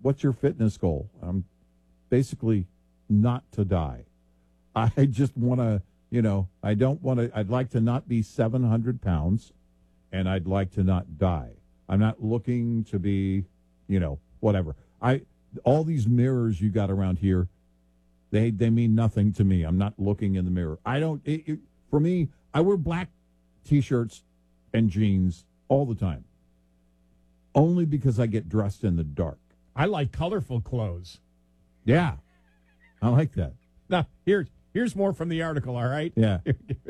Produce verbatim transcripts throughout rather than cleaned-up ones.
what's your fitness goal? Um, basically, not to die. I just want to, you know, I don't want to, I'd like to not be seven hundred pounds, and I'd like to not die. I'm not looking to be, you know, whatever. I all these mirrors you got around here, they they mean nothing to me. I'm not looking in the mirror. I don't, it, it, for me, I wear black T-shirts and jeans all the time, only because I get dressed in the dark. I like colorful clothes. Yeah, I like that. Now, here's, here's more from the article, all right? Yeah.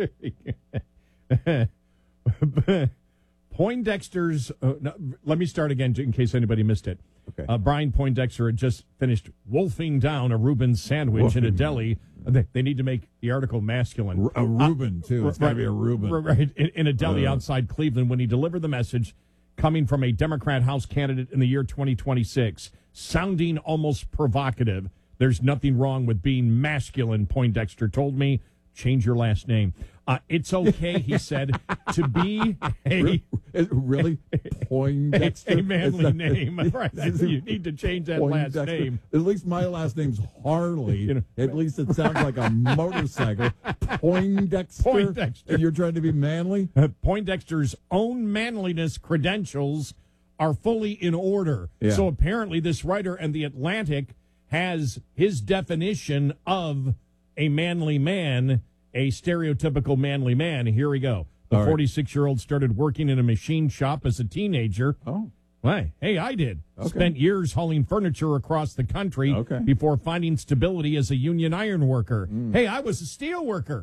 Poindexter's, uh, no, let me start again in case anybody missed it. Okay. Uh, Brian Poindexter had just finished wolfing down a Reuben sandwich Wolfing. in a deli. They, they need to make the article masculine. A Reuben, too. It's got to be a Reuben. Right, in, in a deli Uh. outside Cleveland when he delivered the message coming from a Democrat House candidate in the year twenty twenty-six, sounding almost provocative. There's nothing wrong with being masculine, Poindexter told me. Change your last name. Uh, it's okay, he said, to be a... Really? Poindexter? A, a manly that, name. Right. You need to change that last name. At least my last name's Harley. You know, At least it sounds like a motorcycle. Poindexter? Poindexter. And you're trying to be manly? Uh, Poindexter's own manliness credentials are fully in order. Yeah. So apparently this writer in The Atlantic has his definition of a manly man, a stereotypical manly man. Here we go. The forty-six-year-old started working in a machine shop as a teenager. Oh. Why? Hey, I did. Okay. Spent years hauling furniture across the country Okay. before finding stability as a union iron worker. Mm. Hey, I was a steel worker.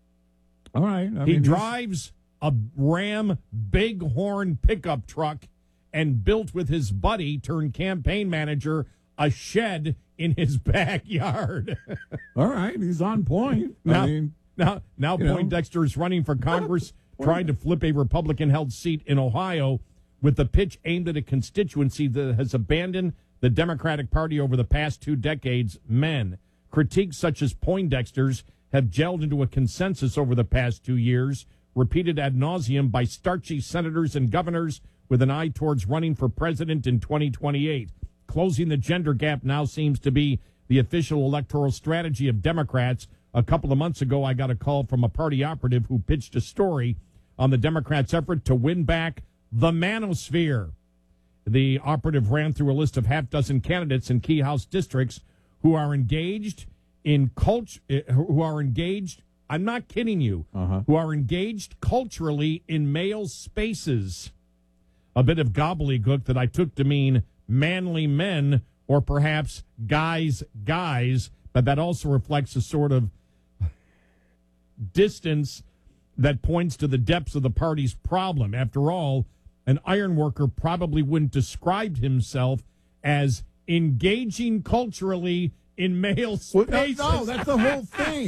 All right. I He mean, drives a Ram Bighorn pickup truck and built with his buddy turned campaign manager a shed in his backyard. All right. He's on point. Now, I mean, now, now you know. Poindexter is running for Congress, trying to flip a Republican-held seat in Ohio with the pitch aimed at a constituency that has abandoned the Democratic Party over the past two decades, men. Critiques such as Poindexter's have gelled into a consensus over the past two years, repeated ad nauseum by starchy senators and governors with an eye towards running for president in twenty twenty-eight. Closing the gender gap now seems to be the official electoral strategy of Democrats. A couple of months ago, I got a call from a party operative who pitched a story on the Democrats' effort to win back the manosphere. The operative ran through a list of half dozen candidates in key House districts who are engaged in cult, who are engaged, I'm not kidding you, Uh-huh. who are engaged culturally in male spaces. A bit of gobbledygook that I took to mean manly men or perhaps guys, guys, but that also reflects a sort of distance that points to the depths of the party's problem. After all, an iron worker probably wouldn't describe himself as engaging culturally in male well, spaces. no, no, that's the whole thing.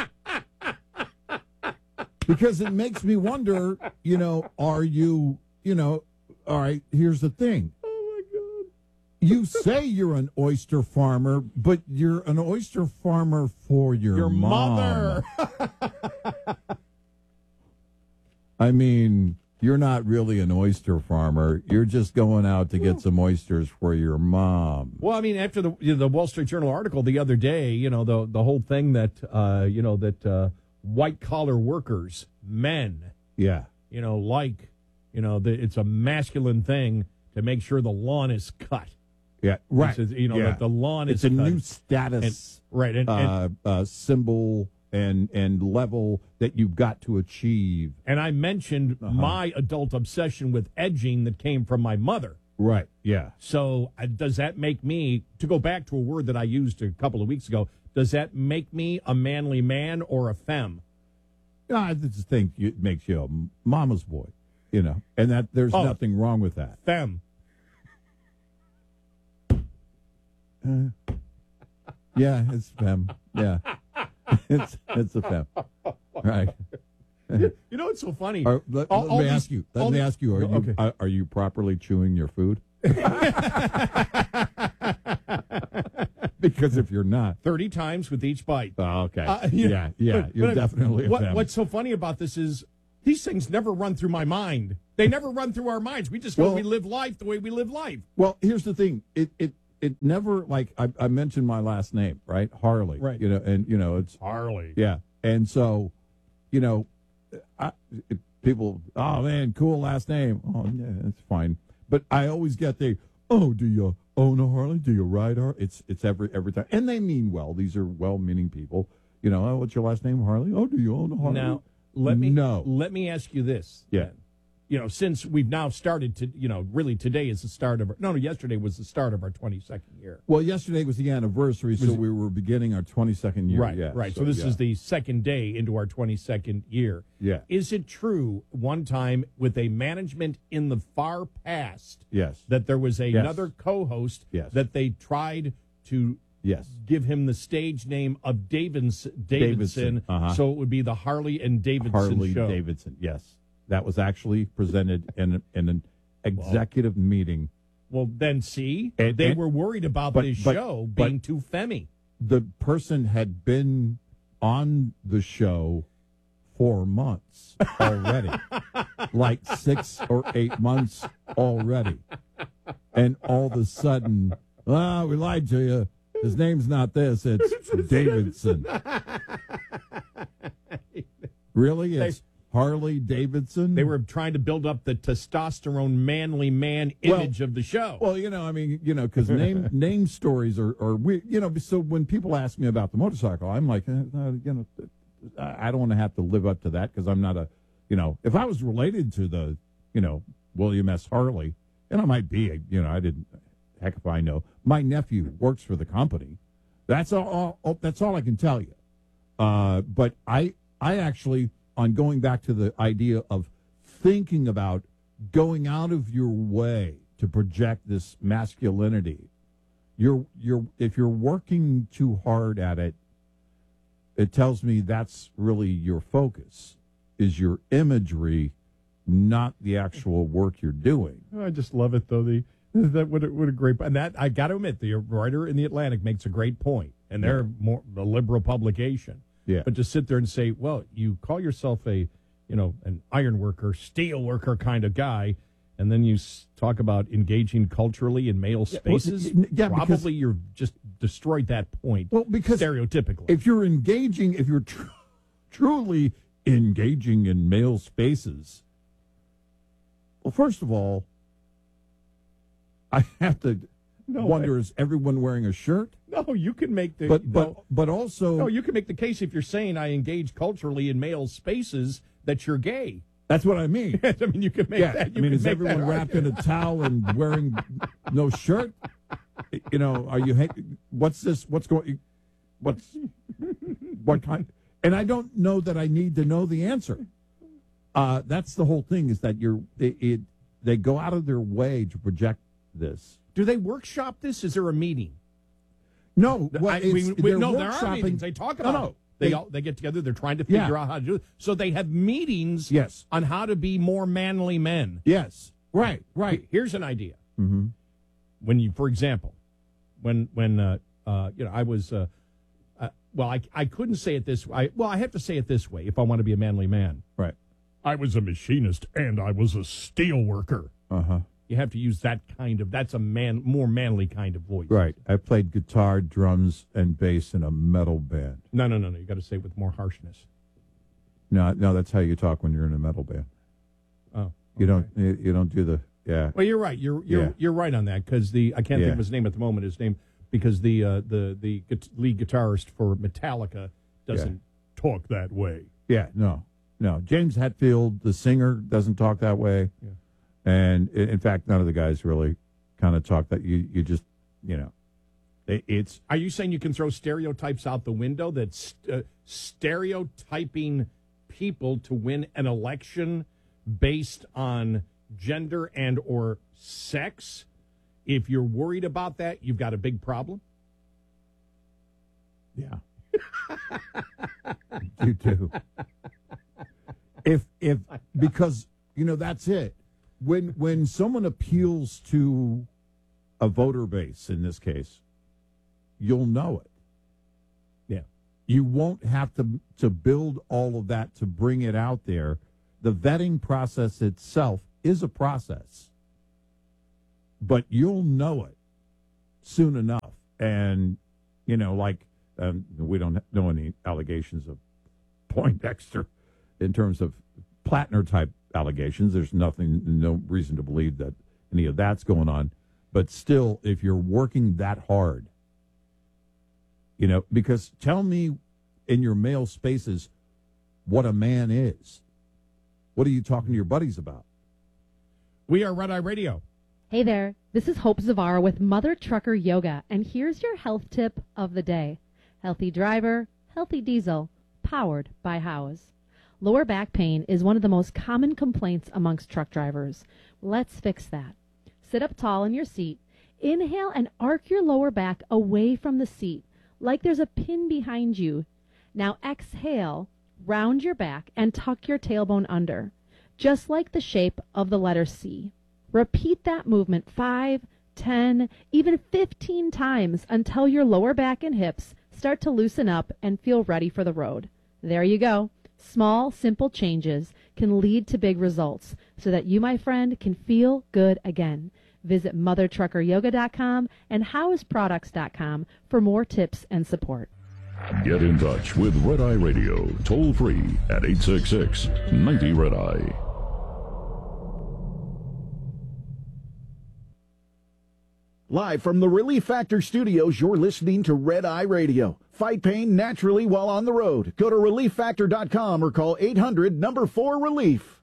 Because it makes me wonder, you know, are you, you know, all right, here's the thing. Oh, my God. You say you're an oyster farmer, but you're an oyster farmer for your, Your mom. mother. I mean, you're not really an oyster farmer. You're just going out to get some oysters for your mom. Well, I mean, after the you know, the Wall Street Journal article the other day, you know, the the whole thing that uh, you know that uh, white collar workers, men, Yeah. you know, like, you know, the, it's a masculine thing to make sure the lawn is cut. Yeah, right. It's a- you know, yeah. that the lawn It's is a cut. new status And- right, and- uh, uh, symbol and and level that you've got to achieve. And I mentioned Uh-huh. my adult obsession with edging that came from my mother. Right, yeah. So uh, does that make me, to go back to a word that I used a couple of weeks ago, does that make me a manly man or a femme? No, I just think it makes you a mama's boy, you know, and that there's Oh. nothing wrong with that. Femme. Uh, yeah, it's femme. Yeah, it's it's a femme. Right. You know what's so funny? Are, let, All- let all me these- ask you. Let all me the- ask you. Are you Okay. are, are you properly chewing your food? Because if you're not, thirty times with each bite. oh, okay. Uh, yeah, yeah, but- you're but definitely a what, femme. What's so funny about this is these things never run through my mind. They never run through our minds. We just go, Well- we live life the way we live life. Well, here's the thing. It it it never, like, I, I mentioned my last name, right? Harley. Right. You know, and, you know, it's, Harley. yeah. And so, you know, I, it, people, oh, man, cool last name. Oh, yeah, that's fine. But I always get the, oh, do you own a Harley? Do you ride Harley? It's, it's every, every time. And they mean well. These are well-meaning people. You know, oh, what's your last name, Harley? Oh, do you own a Harley? Now, let me, no. let me ask you this. Yeah. then. You know, since we've now started to, you know, really today is the start of our, no, no, yesterday was the start of our twenty-second year. Well, yesterday was the anniversary, so we were beginning our twenty-second year. Right, yeah, right. So, this yeah. is the second day into our twenty-second year. Yeah. Is it true one time with a management in the far past Yes. that there was Yes. another co-host Yes. that they tried to Yes. give him the stage name of Davidson, Davidson, Davidson, uh-huh. so it would be the Harley and Davidson Harley show. Davidson, yes. That was actually presented in, in an executive meeting. Well, then see, And- they and- were worried about but- this but- show but- being too femmy. The person had been on the show for months already, like six or eight months already. And all of a sudden, ah, we lied to you. His name's not this, it's Davidson. Really? It's Harley Davidson? They were trying to build up the testosterone manly man Well- image of the show. Well, you know, I mean, you know, because name name stories are, are we, you know, so when people ask me about the motorcycle, I'm like, eh, uh, you know, I I don't want to have to live up to that because I'm not a, you know, if I was related to the, you know, William S. Harley, and I might be, you know, I didn't, heck if I know. My nephew works for the company. That's all. all that's all I can tell you. Uh, but I, I actually, on going back to the idea of thinking about going out of your way to project this masculinity, you're you're if you're working too hard at it, it tells me that's really your focus, is your imagery, not the actual work you're doing. I just love it though. The that what a, what a great and that I got to admit the writer in the Atlantic makes a great point, and they're more a liberal publication. Yeah. But to sit there and say, well, you call yourself a, you know, an iron worker, steel worker kind of guy, and then you s- talk about engaging culturally in male well, spaces. y- yeah, because- probably you've just destroyed that point. Well, because stereotypically, if you're engaging, if you're tr- truly engaging in male spaces, well, first of all, I have to No, wonder: is everyone wearing a shirt? no, you can make the But no, but but also, no, you can make the case if you're saying I engage culturally in male spaces that you're gay. that's what I mean. I mean, you can make Yeah, that. I You mean, can is make everyone that wrapped in argument. a towel and wearing no shirt? You know, are you? ha- What's this? What's going? What's what kind? And I don't know that I need to know the answer. Uh, that's the whole thing. Is that you're it, it? They go out of their way to project this. Do they workshop this? Is there a meeting? No, well, I, it's, we, we, they're no, there are workshopping- meetings. They talk No, about no, it. They, they- all, they get together. They're trying to Yeah. figure out how to do it. So they have meetings Yes. on how to be more manly men. Yes, right, right. Here's an idea. Mm-hmm. When you, for example, when when uh, uh, you know I was, uh, uh, well, I I couldn't say it this way. Well, I have to say it this way if I want to be a manly man. Right. I was a machinist and I was a steel worker. Uh huh. You have to use that kind of. That's a man, more manly kind of voice. Right. I played guitar, drums, and bass in a metal band. No, no, no, no. You got to say it with more harshness. No, no, that's how you talk when you're in a metal band. Oh, You don't. You, you don't do the. Yeah. Well, you're right. You're you're Yeah. you're right on that because the I can't Yeah. think of his name at the moment. His name because the uh, the the gu- lead guitarist for Metallica doesn't talk that way. Yeah. No. No. James Hetfield, the singer, doesn't talk that way. Yeah. And i- in fact, none of the guys really kind of talk that. You you just you know, it, it's Are you saying you can throw stereotypes out the window? That st- uh, stereotyping people to win an election based on gender and or sex? If you're worried about that, you've got a big problem. yeah. You do. If if because you know that's it. When when someone appeals to a voter base in this case, you'll know it. Yeah. You won't have to to build all of that to bring it out there. The vetting process itself is a process, but you'll know it soon enough. And, you know, like, um, we don't know any allegations of Poindexter in terms of Plattner-type allegations. There's nothing, no reason to believe that any of that's going on. But still, if you're working that hard, you know, because tell me in your male spaces what a man is. What are you talking to your buddies about? We are Red Eye Radio. Hey there, this is Hope Zavara with Mother Trucker Yoga, and here's your health tip of the day. Healthy driver, healthy diesel, powered by Howes. Lower back pain is one of the most common complaints amongst truck drivers. Let's fix that. Sit up tall in your seat, inhale and arc your lower back away from the seat, like there's a pin behind you. Now exhale, round your back, and tuck your tailbone under, just like the shape of the letter C. Repeat that movement five, ten, even fifteen times until your lower back and hips start to loosen up and feel ready for the road. There you go. Small, simple changes can lead to big results so that you, my friend, can feel good again. Visit mother trucker yoga dot com and howes products dot com for more tips and support. Get in touch with Red Eye Radio, toll free at eight six six, nine zero, Red Eye. Live from the Relief Factor Studios, you're listening to Red Eye Radio. Fight pain naturally while on the road. Go to relief factor dot com or call eight hundred, number four, relief.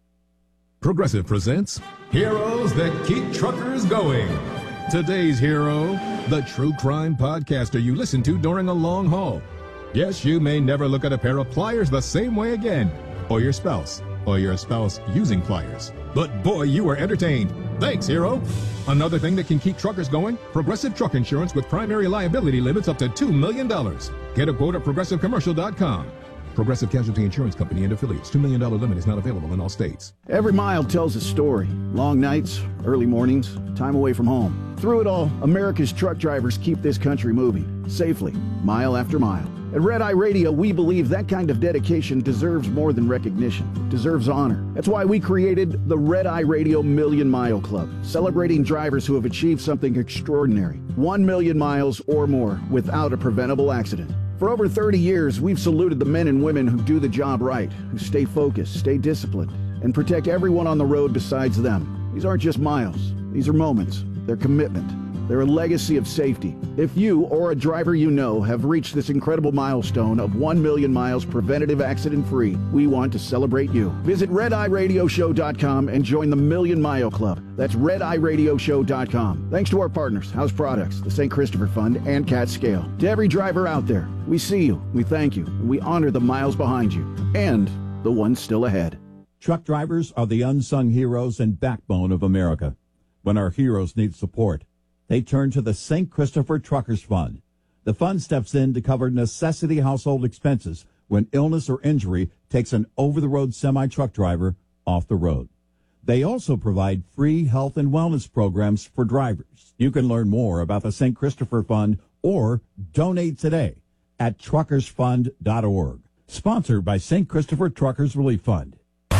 Progressive presents Heroes That Keep Truckers Going. Today's hero, the true crime podcaster you listen to during a long haul. Yes, you may never look at a pair of pliers the same way again, or your spouse, or your spouse using pliers. But boy, you were entertained. Thanks, hero. Another thing that can keep truckers going, Progressive Truck Insurance with primary liability limits up to two million dollars. Get a quote at progressive commercial dot com. Progressive Casualty Insurance Company and affiliates. two million dollars limit is not available in all states. Every mile tells a story. Long nights, early mornings, time away from home. Through it all, America's truck drivers keep this country moving, safely, mile after mile. At Red Eye Radio, we believe that kind of dedication deserves more than recognition, deserves honor. That's why we created the Red Eye Radio Million Mile Club, celebrating drivers who have achieved something extraordinary. One million miles or more without a preventable accident. For over thirty years, we've saluted the men and women who do the job right, who stay focused, stay disciplined, and protect everyone on the road besides them. These aren't just miles. These are moments. They're commitment. They're a legacy of safety. If you or a driver you know have reached this incredible milestone of one million miles preventative accident-free, we want to celebrate you. Visit red eye radio show dot com and join the Million Mile Club. That's red eye radio show dot com. Thanks to our partners, House Products, the Saint Christopher Fund, and Cat Scale. To every driver out there, we see you, we thank you, and we honor the miles behind you, and the ones still ahead. Truck drivers are the unsung heroes and backbone of America. When our heroes need support, they turn to the Saint Christopher Truckers Fund. The fund steps in to cover necessity household expenses when illness or injury takes an over-the-road semi-truck driver off the road. They also provide free health and wellness programs for drivers. You can learn more about the Saint Christopher Fund or donate today at truckers fund dot org. Sponsored by Saint Christopher Truckers Relief Fund.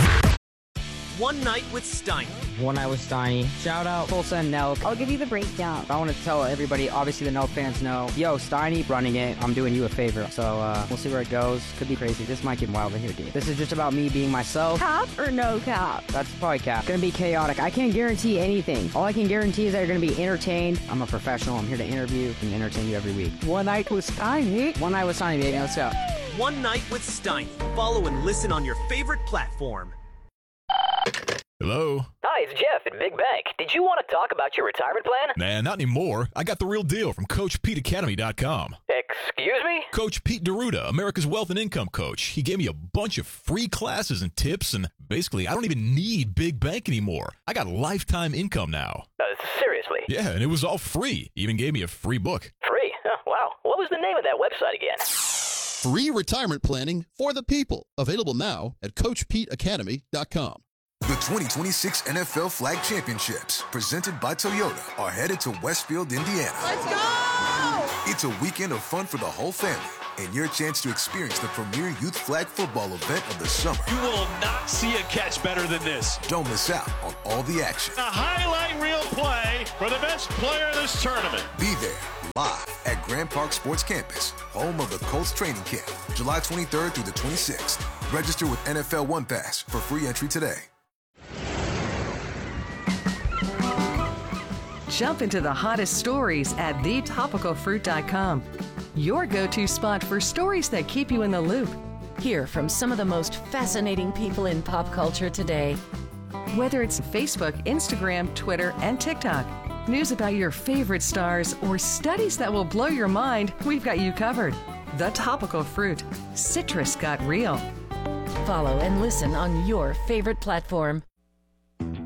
One Night with Steiny. One Night with Steiny. Shout out Tulsa and Nelk. I'll give you the breakdown. I want to tell everybody, obviously the Nelk fans know, yo, Steiny running it, I'm doing you a favor. So uh, we'll see where it goes. Could be crazy. This might get wild in here, dude. This is just about me being myself. Cap or no cap? That's probably cap. Gonna be chaotic. I can't guarantee anything. All I can guarantee is that you're gonna be entertained. I'm a professional. I'm here to interview and entertain you every week. One Night with Steiny. One Night with Steiny, baby. Let's go. One Night with Steiny. Follow and listen on your favorite platform. Hello? Hi, it's Jeff at Big Bank. Did you want to talk about your retirement plan? Nah, not anymore. I got the real deal from Coach Pete Academy dot com. Excuse me? Coach Pete D'Arruda, America's Wealth and Income Coach. He gave me a bunch of free classes and tips, and basically, I don't even need Big Bank anymore. I got lifetime income now. Uh, seriously? Yeah, and it was all free. He even gave me a free book. Free? Oh, wow. What was the name of that website again? Free retirement planning for the people. Available now at Coach Pete Academy dot com. The twenty twenty-six N F L Flag Championships, presented by Toyota, are headed to Westfield, Indiana. Let's go! It's a weekend of fun for the whole family. and your chance to experience the premier youth flag football event of the summer. You will not see a catch better than this. Don't miss out on all the action. A highlight reel play for the best player in this tournament. Be there live at Grand Park Sports Campus, home of the Colts training camp, July twenty-third through the twenty-sixth. Register with N F L One Pass for free entry today. Jump into the hottest stories at the topical fruit dot com. Your go-to spot for stories that keep you in the loop. Hear from some of the most fascinating people in pop culture today. Whether it's Facebook, Instagram, Twitter, and TikTok, news about your favorite stars, or studies that will blow your mind, we've got you covered. The Topical Fruit. Citrus got real. Follow and listen on your favorite platform.